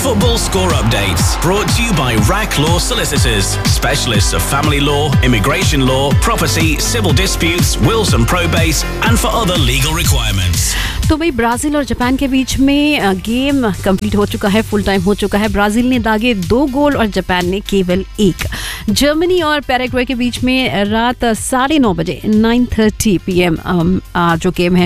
Football score updates brought to you by Rack Law Solicitors, specialists of family law, immigration law, property, civil disputes, wills and probates, and for other legal requirements. तो भाई Brazil और Japan के बीच में game complete हो चुका है, full time हो चुका है। ब्राजील ने दागे 2 गोल और जापान ने केवल 1। जर्मनी और पैराग्वे के बीच में रात 9:30 बजे 9:30 PM जो गेम है